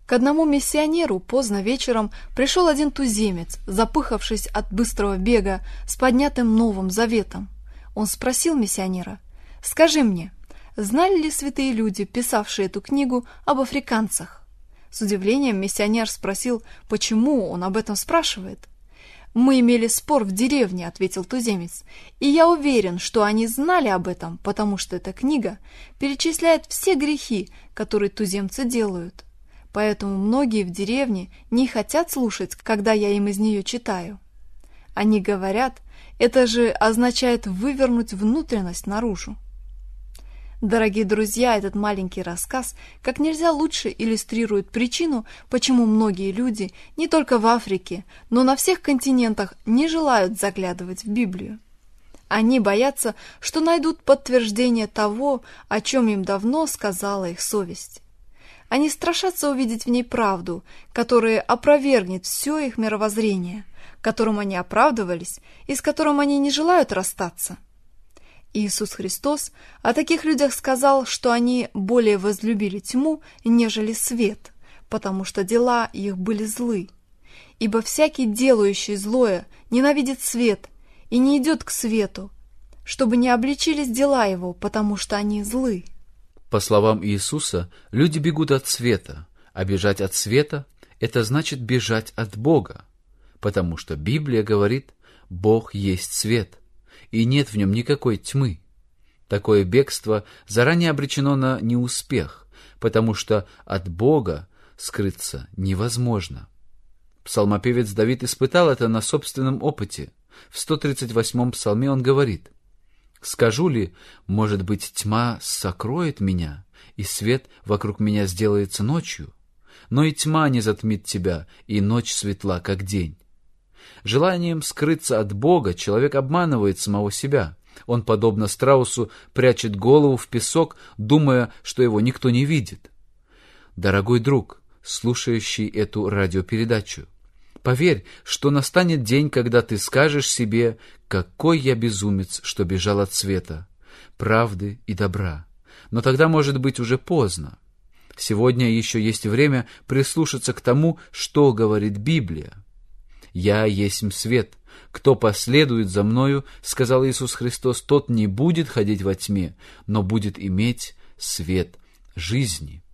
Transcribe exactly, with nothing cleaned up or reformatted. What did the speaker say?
К одному миссионеру поздно вечером пришел один туземец, запыхавшись от быстрого бега с поднятым Новым Заветом. Он спросил миссионера: «Скажи мне, знали ли святые люди, писавшие эту книгу, об африканцах?» С удивлением миссионер спросил, почему он об этом спрашивает. «Мы имели спор в деревне», — ответил туземец, «и я уверен, что они знали об этом, потому что эта книга перечисляет все грехи, которые туземцы делают. Поэтому многие в деревне не хотят слушать, когда я им из нее читаю. Они говорят, это же означает вывернуть внутренность наружу». Дорогие друзья, этот маленький рассказ как нельзя лучше иллюстрирует причину, почему многие люди не только в Африке, но на всех континентах не желают заглядывать в Библию. Они боятся, что найдут подтверждение того, о чем им давно сказала их совесть. Они страшатся увидеть в ней правду, которая опровергнет все их мировоззрение, которым они оправдывались и с которым они не желают расстаться. Иисус Христос о таких людях сказал, что они более возлюбили тьму, нежели свет, потому что дела их были злы. Ибо всякий, делающий злое, ненавидит свет и не идет к свету, чтобы не обличились дела его, потому что они злы. По словам Иисуса, люди бегут от света, а бежать от света – это значит бежать от Бога, потому что Библия говорит: «Бог есть свет, и нет в нем никакой тьмы». Такое бегство заранее обречено на неуспех, потому что от Бога скрыться невозможно. Псалмопевец Давид испытал это на собственном опыте. В сто тридцать восьмом псалме он говорит: «Скажу ли, может быть, тьма сокроет меня, и свет вокруг меня сделается ночью? Но и тьма не затмит тебя, и ночь светла, как день». Желанием скрыться от Бога человек обманывает самого себя. Он, подобно страусу, прячет голову в песок, думая, что его никто не видит. Дорогой друг, слушающий эту радиопередачу, поверь, что настанет день, когда ты скажешь себе: «Какой я безумец, что бежал от света, правды и добра». Но тогда может быть уже поздно. Сегодня еще есть время прислушаться к тому, что говорит Библия. «Я есмь свет. Кто последует за мною, — сказал Иисус Христос, — тот не будет ходить во тьме, но будет иметь свет жизни».